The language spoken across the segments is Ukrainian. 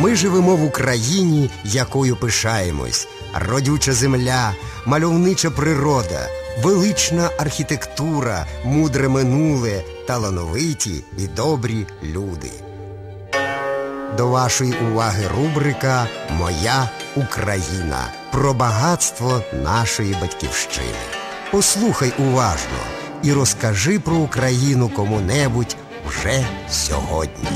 Ми живемо в Україні, якою пишаємось. Родюча земля, мальовнича природа, велична архітектура, мудре минуле, талановиті і добрі люди. До вашої уваги рубрика «Моя Україна» про багатство нашої батьківщини. Послухай уважно і розкажи про Україну кому-небудь вже сьогодні.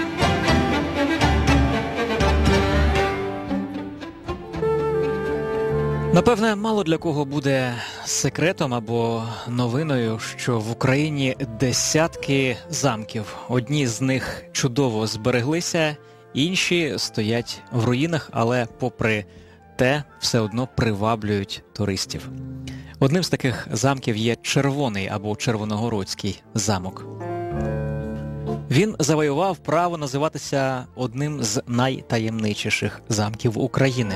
Напевне, мало для кого буде секретом або новиною, що в Україні десятки замків. Одні з них чудово збереглися, інші стоять в руїнах, але попри те все одно приваблюють туристів. Одним з таких замків є Червоний або Червоногородський замок. Він завоював право називатися одним з найтаємничіших замків України.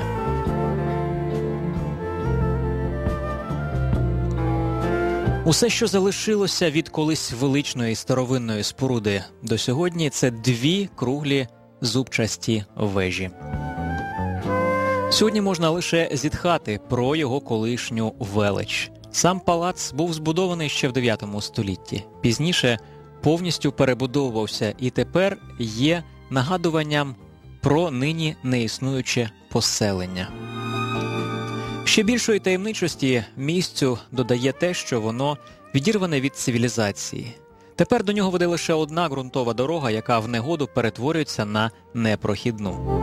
Усе, що залишилося від колись величної старовинної споруди до сьогодні, це дві круглі зубчасті вежі. Сьогодні можна лише зітхати про його колишню велич. Сам палац був збудований ще в 9 столітті. Пізніше повністю перебудовувався і тепер є нагадуванням про нині неіснуюче поселення. Ще більшої таємничості місцю додає те, що воно відірване від цивілізації. Тепер до нього веде лише одна ґрунтова дорога, яка в негоду перетворюється на непрохідну.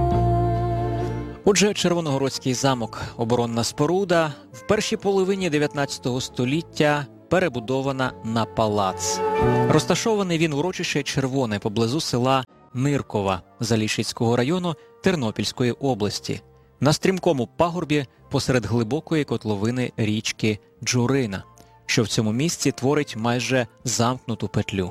Отже, Червоногородський замок – оборонна споруда, в першій половині 19 століття перебудована на палац. Розташований він в урочище Червоне поблизу села Ниркова Заліщицького району Тернопільської області, на стрімкому пагорбі посеред глибокої котловини річки Джурина, що в цьому місці творить майже замкнуту петлю.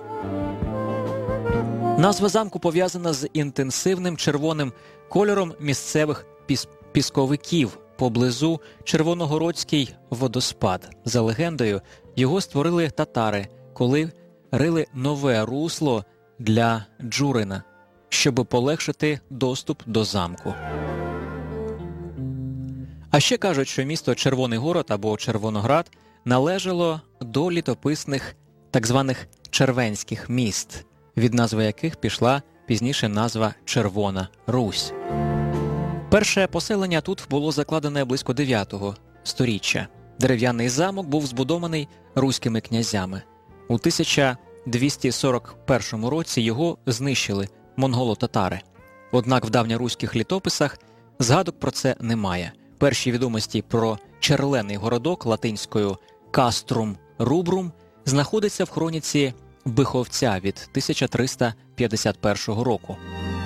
Назва замку пов'язана з інтенсивним червоним кольором місцевих пісковиків поблизу Червоногородський водоспад. За легендою, його створили татари, коли рили нове русло для Джурина, щоб полегшити доступ до замку. А ще кажуть, що місто Червоний Город або Червоноград належало до літописних так званих червенських міст, від назви яких пішла пізніше назва Червона Русь. Перше поселення тут було закладене близько 9 сторіччя. Дерев'яний замок був збудований руськими князями. У 1241 році його знищили монголо-татари. Однак в давньоруських літописах згадок про це немає. Перші відомості про черлений городок латинською «Castrum Rubrum» знаходиться в хроніці Биховця від 1351 року.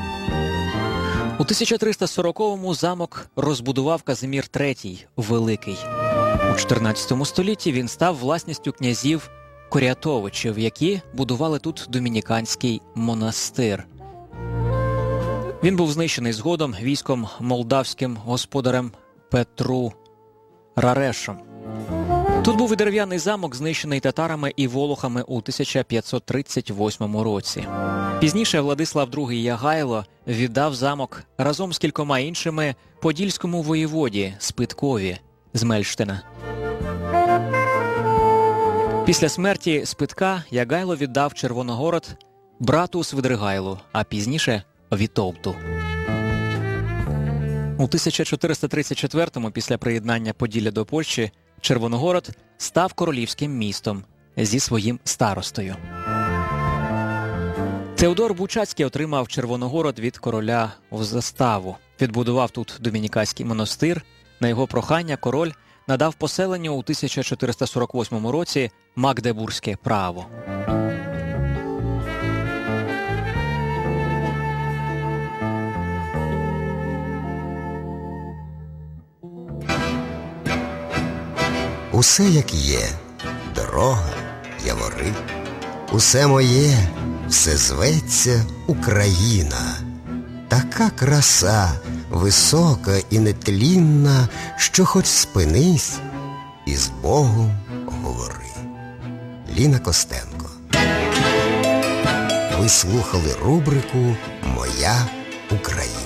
У 1340-му замок розбудував Казимір III Великий. У 14 столітті він став власністю князів Корятовичів, які будували тут домініканський монастир. Він був знищений згодом військом молдавським господарем Петру Рарешем. Тут був і дерев'яний замок, знищений татарами і волохами у 1538 році. Пізніше Владислав II Ягайло віддав замок разом з кількома іншими подільському воєводі Спиткові з Мельштина. Після смерті Спитка Ягайло віддав Червоногород брату Свидригайлу, а пізніше Вітовту. У 1434-му, після приєднання Поділля до Польщі, Червоногород став королівським містом зі своїм старостою. Теодор Бучацький отримав Червоногород від короля в заставу. Відбудував тут домініканський монастир. На його прохання король надав поселенню у 1448 році Магдебурзьке право. Усе як є, дорога, явори, усе моє, все зветься Україна. Така краса, висока і нетлінна, що хоч спинись і з Богом говори. Ліна Костенко. Ви слухали рубрику «Моя Україна.